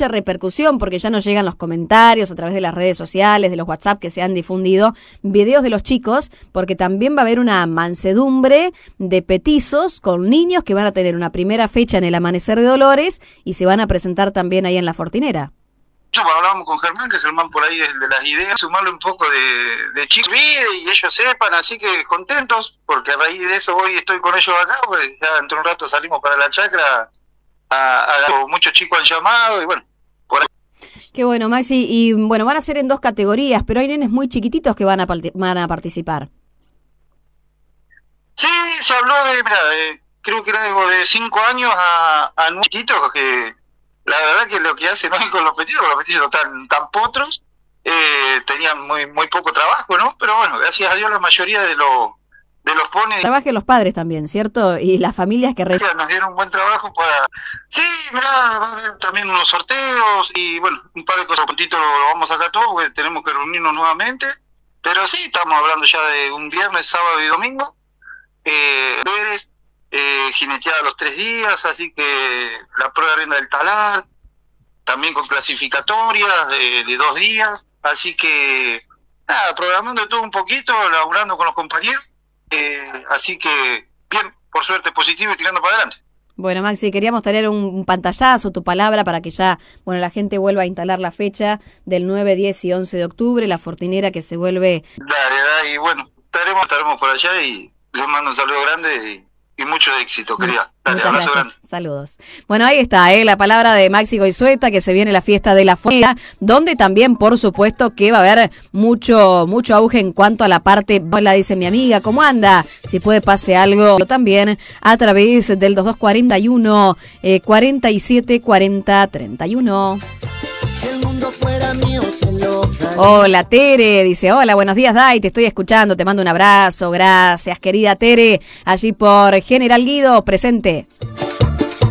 mucha repercusión porque ya nos llegan los comentarios a través de las redes sociales, de los WhatsApp que se han difundido, videos de los chicos, porque también va a haber una mansedumbre de petizos con niños que van a tener una primera fecha en el Amanecer de Dolores y se van a presentar también ahí en La Fortinera. Hablábamos con Germán, que Germán por ahí es el de las ideas, sumarle un poco de chicos y ellos sepan, así que contentos, porque a raíz de eso hoy estoy con ellos acá, pues ya dentro de un rato salimos para la chacra, muchos chicos han llamado y bueno, por ahí. Qué bueno, Maxi, y bueno, van a ser en 2 categorías, pero hay nenes muy chiquititos que van a participar. Sí, se habló creo que era algo de 5 años a 9 chiquitos que... La verdad que lo que hacen hoy con los petizos están tan potros, tenían muy poco trabajo, ¿no? Pero bueno, gracias a Dios la mayoría de los ponen. Trabajen los padres también, ¿cierto? Y las familias que... Nos dieron un buen trabajo para... Sí, mirá, va a haber también unos sorteos y bueno, un par de cosas. Puntito lo vamos a sacar todo porque tenemos que reunirnos nuevamente. Pero sí, estamos hablando ya de un viernes, sábado y domingo. Jineteada los 3 días, así que la prueba de rienda del talar, también con clasificatorias de 2 días, así que nada, programando todo un poquito, laburando con los compañeros, así que bien, por suerte positivo y tirando para adelante. Bueno, Maxi, queríamos tener un pantallazo, tu palabra, para que ya, bueno, la gente vuelva a instalar la fecha del 9, 10 y 11 de octubre, La Fortinera que se vuelve... Dale, y bueno, estaremos por allá y les mando un saludo grande y mucho éxito, querida. Dale, abrazo grande. Saludos. Bueno, ahí está, la palabra de Maxi Goizueta, que se viene la fiesta de La Fortinera, donde también, por supuesto, que va a haber mucho auge en cuanto a la parte, hola, dice mi amiga, ¿cómo anda? Si puede pase algo también a través del 2241 47 40 31. Si el mundo fuera mío, hola Tere, dice, hola, buenos días Dai, te estoy escuchando, te mando un abrazo, gracias querida Tere, allí por General Guido, presente.